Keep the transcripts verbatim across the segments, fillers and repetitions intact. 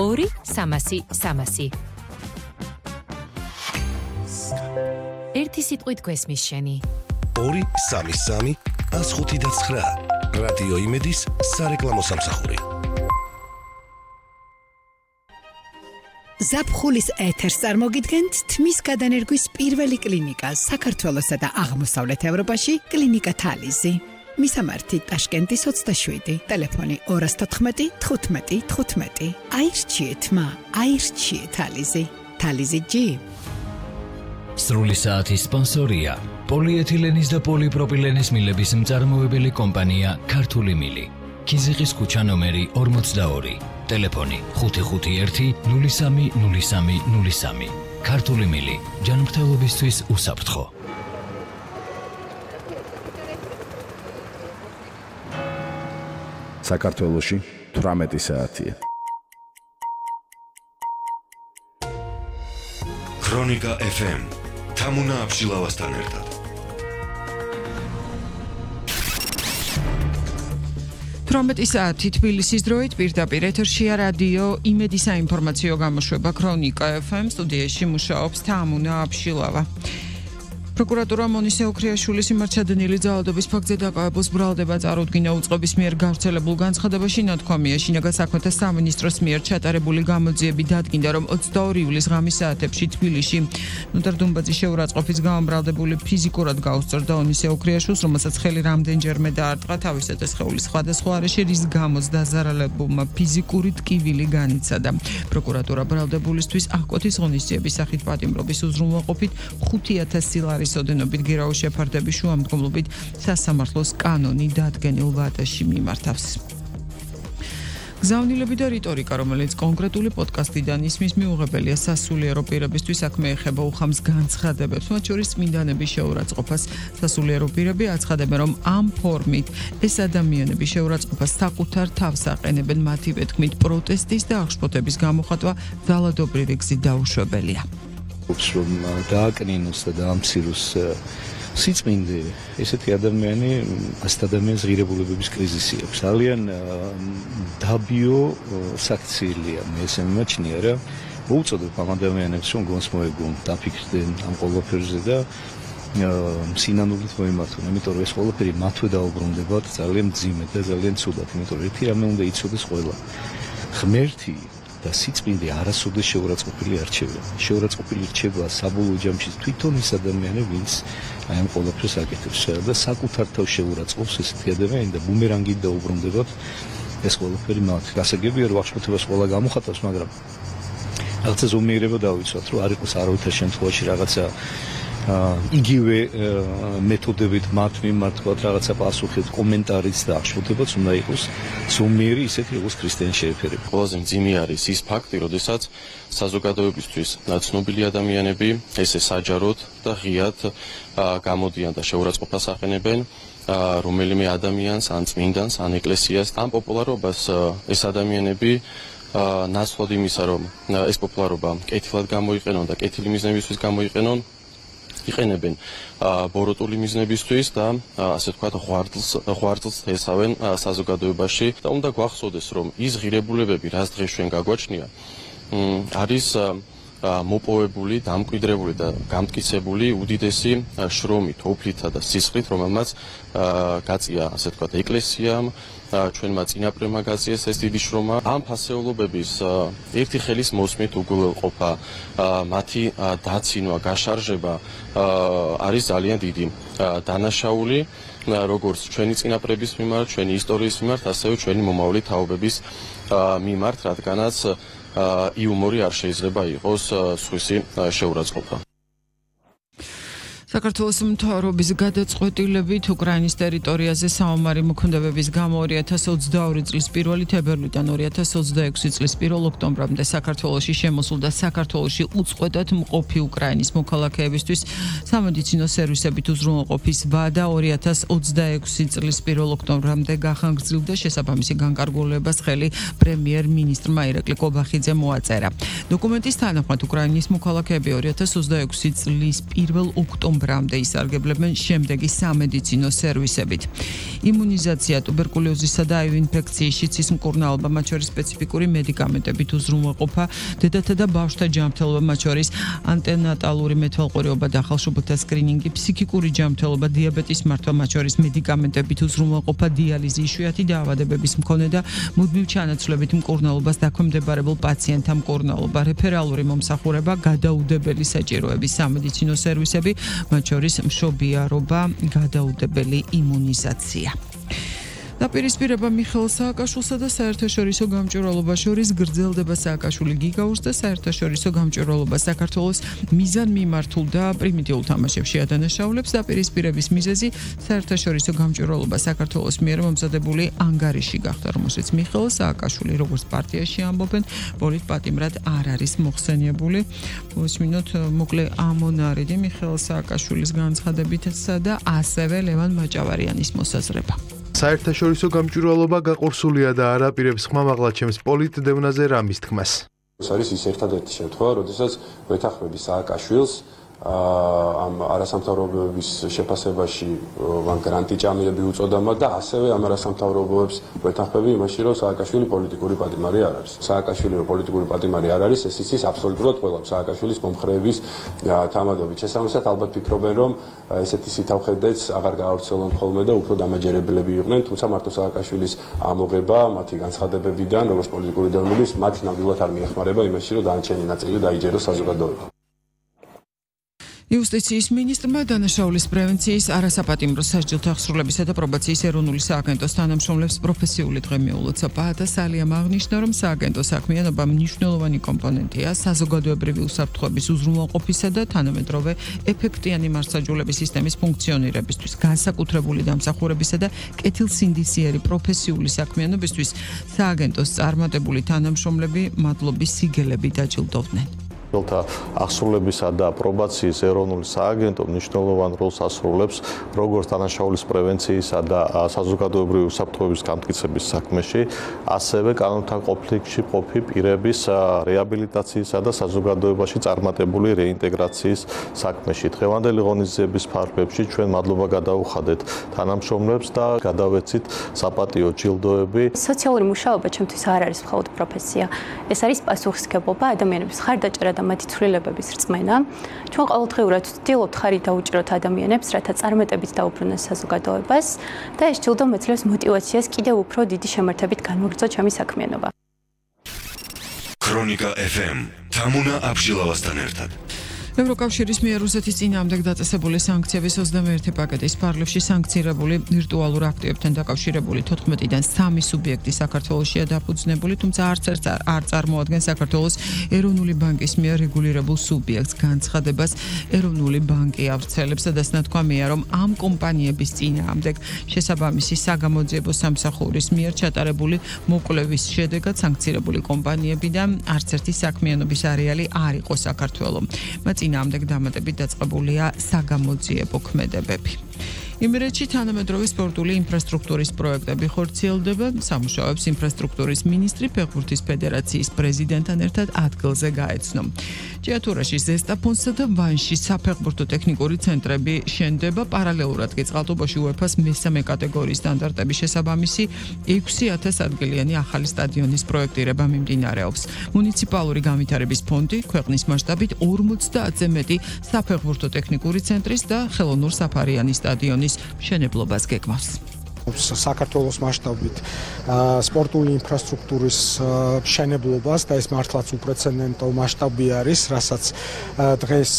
ორი სამასი სამასი. ერთი სიტყვით გვესმის შენი. ორი სამი სამი ას ხუთი და ცხრა. რადიო იმედის სარეკლამო სამსახური. ზაფხულის ეთერს წარმოგიდგენთ თმის გადანერგვის პირველი კლინიკა საქართველოსა და აღმოსავლეთ ევროპაში კლინიკა თალიზი. მისამართი ტაშკენტის ოცდაშვიდი, ტელეფონი ორი თოთხმეტი თხუთმეტი თხუთმეტი. აირჩიეთ მა, აირჩიეთ თალიზი. თალიზი ჯი. სრული საათის სპონსორია პოლიეთილენის და პოლიპროპილენის მილების მწარმოებელი კომპანია ქართული მილი. ქიზიყის ქუჩა ნომერი ორმოცდაორი. ტელეფონი ხუთი ხუთი ერთი ნული სამი ნული სამი ნული სამი. ქართული მილი ჯანმრთელობისთვის უსაფრთხო. საქართველოში თვრამეტი საათია. ქრონიკა ეფ ემ თამუნა აბშილავასთან ერთად. თვრამეტი საათი თბილისის დროით პირდაპირ ეთერშია რადიო იმედი საინფორმაციო გამოშვება ქრონიკა ეფ ემ. სტუდიაში მუშაობს თამუნა აბშილავა. პროკურატურა მონისე ოქრიაშვილის მიმართ ჩადენილი ძალადობის ფაქტზე დაკავებულს ბრალდება წარუდგინა უწყების მიერ გავრცელებულ განცხადებაში. ნათქვამია შინაგან საქმეთა სამინისტროს მიერ ჩატარებული გამოძიები დადგინდა, რომ ოცდაორი ივლისის ღამის საათებში თბილისში ნოდარ დუმბაძის შეურაცხყოფის გამო ბრალდებული ფიზიკურად გაუსწორდა ონისე ოქრიაშვილს, რომელსაც ხელი რამდენჯერმე დაარტყა თავისა და სხეულის სხვადასხვა არეში, რის გამოც დაზარალებულმა ფიზიკური ტკივილი განიცადა. პროკურატურა ბრალდებულისთვის აღკვეთის ღონისძიების სახით პატიმრობის უზრუნველყოფით ხუთი ათასი ლარის ოდენობით გირაოს შეფარდების შუამდგომლობით სასამართლოს კანონი დადგენილ ვადაში მიმართავს. გზავნილები და რიტორიკა, რომელიც კონკრეტული პოდკასტიდან ისმის მიუღებელია სასულიერო პირებისთვის, საქმე ეხება უხამს განცხადებებს, მათ შორის წმინდანების შეურაცხყოფას. სასულიერო პირები აცხადებენ, რომ ამ ფორმით ეს ადამიანების შეურაცხყოფას საკუთარ თავს აყენებენ, მათი ვეთქმით პროტესტის და აღშფოთების გამოხატვა ძალადობრივი გზით დაუშვებელია. რომ დააკნინოს და დაამციროს სიწმინდე ესეთი ადამიანი ასეთ ადამიანს ღირებულებების კრიზისი აქვს. ძალიან დაბიო საქციელია, მე ესე მიმაჩნია რა. მოუწოდებ ამ ადამიანებს რომ გონს მოეგონ, დაფიქრდნენ ამ ყველაფერზე და სინანულით მოიმართონ, იმიტომ რომ ეს ყველაფერი მათვე დაუბრუნდებათ ძალიან მძიმედ და ძალიან ცუდად, იმიტომ რომ ერთი რამე უნდა იცოდეს ყველა. ღმერთი და სიწმინდე არასოდეს შეურაცხყოფილი არ რჩება. შეურაცხყოფილი რჩება საბოლოო ჯამში თვითონ ის ადამიანი, ვინც აი ამ ყველაფერს აკეთებს და საკუთარ თავს შეურაცხყოფს ესეთი ადამიანი და ბუმერანგით დაუბრუნდებათ ეს ყველაფერი მათ. გასაგებია რომ აღშფოთებას ყველა გამოხატავს, მაგრამ რაღაცა ზომიერება დავიცვათ, რომ არ იყოს არავითარ შემთხვევაში რაღაცა იგივე მეთოდებით მათ მიმართ რაღაცა პასუხით, კომენტარიც და აღშფოთებაც უნდა იყოს ზომიერი, ისეთი როგორც ქრისტიანი შეეფერება. ყველაზე მძიმე არის ის ფაქტი, როდესაც საზოგადოებისთვის ცნობილი ადამიანები ესე საჯაროდ და ღიად გამოდიან და შეურაცხყოფას აყენებენ რომელიმე ადამიანს, ან წმინდანს, ან ეკლესიას. ამ პოპულარობას ეს ადამიანები ნაცვლად იმისა, რომ ეს პოპულარობა კეთილად გამოიყენონ და კეთილი მიზნებისთვის გამოიყენონ, იყენებენ ბოროტული მიზნებისთვის და ასე ვთქვათ ღვარდლს ღვარდლს ესავენ საზოგადოებაში და უნდა გვახსოვდეს, რომ ის ღირებულებები, რაც დღეს ჩვენ გაგვაჩნია, არის მოპოვებული, დამკვიდრებული და გამტკიცებული უდიდესი შრომით, ოფლითა და სისხლით, რომელმაც გაწია, ასე ვთქვათ, ეკლესიამ, ჩვენმა წინაპრებმა გაწიეს ეს დიდი შრომა. ამ ფასეულობების ერთი ხელის მოსმით უგულებყოფა, მათი დაცინვა, გაშარჟება არის ძალიან დიდი დანაშაული, როგორც ჩვენი წინაპრების მიმართ, ჩვენი ისტორიის მიმართ, ასევე ჩვენი მომავალი თაობების მიმართ, რადგანაც იუმორი არ შეიძლება იყოს სხვისი შეურაცხყოფა. საქართველოს მთავრობის გადაწყვეტილებით უკრაინის ტერიტორიაზე საომარი მოქმედებების გამო ორი ათას ოცდაორი წლის პირველი თებერვლიდან ორი ათას ოცდაექვსი წლის პირველ ოქტომბრამდე საქართველოში შემოსულ და საქართველოში უწყვეტად მყოფი უკრაინის მოქალაქეებისთვის სამედიცინო სერვისებით უზრუნველყოფის ვადა ორი ათას ოცდაექვსი წლის პირველ ოქტომბრამდე გახანგრძლივდა. შესაბამისი განკარგულებას ხელი პრემიერ-მინისტრმა ირაკლი კობახიძემ მოაწერა. დოკუმენტის თანახმად უკრაინის მოქალაქეები ორი ათას ოცდაექვსი წლის პირველ ოქტომბრამდე ნოემბრამდე ისარგებლებენ შემდეგი სამედიცინო სერვისებით. იმუნიზაცია, ტუბერკულოზისა და აივ ინფექციის, შიცის მკურნალობა, მათ შორის სპეციფიკური მედიკამენტებით უზრუნველყოფა, დედათა და ბავშვთა ჯანმრთელობა, მათ შორის ანტენატალური მეთვალყურეობა და ახალშობილთა სკრინინგი, ფსიქიკური ჯანმრთელობა, დიაბეტის მართვა, მათ შორის მედიკამენტებით უზრუნველყოფა, დიალიზი, იშვიათი დაავადებების მქონე და მუდმივ ჩანაცვლებით მკურნალობას დაქვემდებარებულ პაციენტთა მკურნალობა, რეფერალური მომსახურება, გადაუდებელი საჭიროების სამედიცინო სერვისები, მათ შორის მშობიარობა, გადაუდებელი იმუნიზაცია. დაპირისპირება მიხეილ სააკაშვილსა და საერთაშორისო გამჭვირვალობა შორის გრძელდება სააკაშვილი გიგაურს და საერთაშორისო გამჭვირვალობა საქართველოს მიზანმიმართულ და პრიმიტიულ თამაშებში ადანაშაულებს. დაპირისპირების მიზეზი საერთაშორისო გამჭვირვალობა საქართველოს მიერ მომზადებული ანგარიში გახდა, რომელშიც მიხეილ სააკაშვილი როგორც პარტიაში ამბობენ, პოლიტპატიმრად არ არის მოხსენიებული. მოვისმინოთ მოკლე ამონარიდი მიხეილ სააკაშვილის განცხადებითსა და ასევე ლევან მაჭავარიანის მოსაზრება. საერთაშორისო გამჭვირვალობა გაყურსულია და არ აპირებს ხმამაღლა ჩემს პოლიტდევნაზე რამის თქმას. ეს არის ის ერთადერთი შემთხვევა, როდესაც ვეთანხმები სააკაშვილს ამ არასამთავრობოების შეფასებაში მან გრანტი ჭამილები უწოდამა და ასევე ამ არასამთავრობოებს ვეთანხმები იმაში, რომ სააკაშვილი პოლიტიკური პატიმარი არ არის. სააკაშვილი რომ პოლიტიკური პატიმარი არ არის, ეს იცის აბსოლუტურად ყველა. სააკაშვილის მომხრეების თამადობით შესაბამისად ალბათ ფიქრობენ, რომ ესეთი სითავხედეც აღარ გაავრცელონ ხოლმე და უფრო დამაჯერებლები იყვნენ, თუმცა მარტო სააკაშვილის ამოღება მათი განცხადებებიდან, როგორც პოლიტიკური დევნილის, მათ ნამდვილად არ მიეხმარება იმაში, რომ დანარჩენი ნაწილი დაიჯეროს საზოგადოება. იუსტიციის მინისტრმა დანაშაულის პრევენციის, არასაპატიმრო სასჯელთა აღსრულებისა და პრობაციის ეროვნული სააგენტოს თანამშრომლებს პროფესიული დღე მიულოცა. პაატას ალიამ აღნიშნა, რომ სააგენტოს საქმიანობა მნიშვნელოვანი კომპონენტია საზოგადოებრივი უსაფრთხოების უზრუნველყოფისა და თანამედროვე ეფექტიანი მართლმსაჯულების სისტემის ფუნქციონირებისთვის, განსაკუთრებული დამსახურებისა და კეთილსინდისიერი პროფესიული საქმიანობისთვის სააგენტოს წარმატებული თანამშრომლები მადლობის სიგელები დაჯილდოვდნენ. სახელთა აღსრულებისა და პრობაციის ეროვნული სააგენტო მნიშვნელოვან როლს ასრულებს როგორც დანაშაულის პრევენციისა და საზოგადოებრივი უსაფრთხოების განმტკიცების საქმეში, ასევე კანონთან კონფლიქტში მყოფი პირების რეაბილიტაციისა და საზოგადოებაში წარმატებული რეინტეგრაციის საქმეში. დღევანდელი ღონისძიების ფარგლებში ჩვენ მადლობა გადავუხადეთ თანამშრომლებს და გადავეცით საპატიო ჯილდოები. სოციალური მუშაობა ჩემთვის არ არის მხოლოდ პროფესია. ეს არის პასუხისმგებლობა, ადამიანების ხარდაჭერა და მათი ცვლილებების რწმენა. ჩვენ ყოველდღიურად ვცდილობთ ხარი დაუჭიროთ ადამიანებს, რათა წარმატებით დაუბრუნოს საზოგადოებას და ეს ჯილდო მეძლევს მოტივაციას კიდევ უფრო დიდი შემართებით განმოგრძო ჩემი საქმიანობა. ქრონიკა ეფ ემ თამუნა აბშილავასთან ერთად. ევროკავშირის მიერ რუსეთის წინააღმდეგ დაწესებული სანქციების ოცდამეერთე პაკეტის ფარგლებში სანქცირებული ვირტუალურ აქტივებთან დაკავშირებული თოთხმეტიდან სამი სუბიექტი საქართველოშია დაფუძნებული, თუმცა არც ერთ არ წარმოადგენს საქართველოს ეროვნული ბანკის მიერ რეგულირებულ სუბიექტს. განცხადებას ეროვნული ბანკი ავრცელებს, სადაც ნათქვამია, რომ ამ კომპანიების წინააღმდეგ შესაბამისი საგამოძიებო სამსახურის მიერ ჩატარებული მოკვლევის შედეგად სანქცირებული კომპანიებიდან არც ერთი საქმიანობის არეალი არ იყო საქართველო. წინააღმდეგ დამატებით დაწყებულია საგამოძიებო ქმედებები. იმერეთში თანამედროვე სპორტული ინფრასტრუქტურის პროექტები ხორციელდება. სამუშაოებს ინფრასტრუქტურის მინისტრი ფეხბურთის ფედერაციის პრეზიდენტთან ერთად ადგილზე გაეცნო. ჭიათურაში ზესტაფონსა და ვანში საფეხბურთო ტექნიკური ცენტრები შენდება. პარალელურად კი წყალტუბოში უეფას მესამე კატეგორიის სტანდარტების შესაბამისი ექვსი ათას ადგილიანი ახალი სტადიონის პროექტირება მიმდინარეობს. მუნიციპალური განვითარების ფონდი ქვეყნის მასშტაბით ორმოცდაათზე მეტი საფეხბურთო ტექნიკური ცენტრის და ხელოვნურ საფარიანის სტადიონის მშენებლობას გეგმავს. საქართველოს მასშტაბით სპორტული ინფრასტრუქტურის მშენებლობას და ეს მართლაც უპრეცედენტო მასშტაბი არის, რასაც დღეს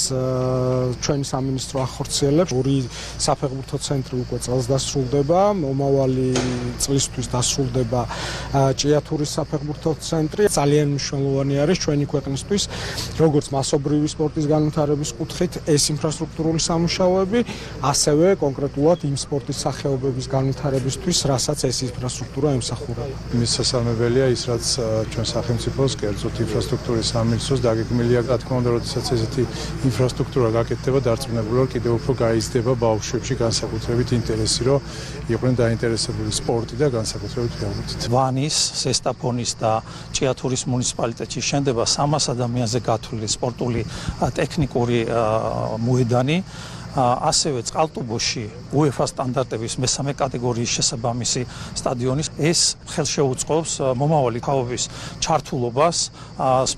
ჩვენი სამინისტრო ახორციელებს. ორი საფეხბურთო ცენტრი უკვე წელს დასრულდება, მომავალი წლისთვის დასრულდება ჭიათურის საფეხბურთო ცენტრი. ძალიან მნიშვნელოვანი არის ჩვენი ქვეყნისთვის, როგორც მასობრივი სპორტის განვითარების კუთხით ეს ინფრასტრუქტურული სამუშაოები, ასევე კონკრეტულად იმ სპორტის სახეობების განვითარების რასაც ეს ინფრასტრუქტურა ემსახურება. მის შესაძლებელია ის, რაც ჩვენ სახელმწიფოს, კერძოდ ინფრასტრუქტურის სამინისტროს დაგეგმილია, რა თქმა უნდა, როდესაც ესეთი ინფრასტრუქტურა გაკეთდება, დარწმუნებული ვარ, კიდევ უფრო გაიზრდება ბავშვებში განსაკუთრებით ინტერესი, რომ იყვნენ დაინტერესებული სპორტი და განსაკუთრებით ფეხბურთით. ვანის, ზესტაფონის და ჭიათურის მუნიციპალიტეტში შენდება სამას ადამიანზე გათვლილი სპორტული ტექნიკური მოედანი. ასევე წყალტუბოში UEFA სტანდარტების მესამე კატეგორიის შესაბამისი სტადიონის ეს ხელშეუწყობს მომავალი თაობის ჩართულობას